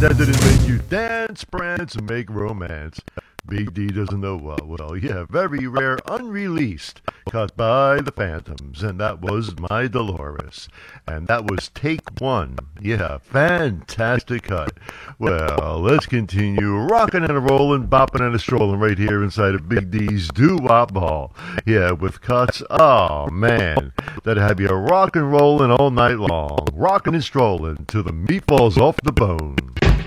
that didn't make you dance, prance, and make romance. Big D doesn't know well, yeah, very rare, unreleased, caught by the Phantoms, and that was My Dolores. And that was take one. Yeah, fantastic cut. Well, let's continue rocking and rolling, bopping and strolling right here inside of Big D's Doo-Wop Ball. Yeah, with cuts, oh man, that have you rock and rolling all night long, rocking and strolling till the meat falls off the bone.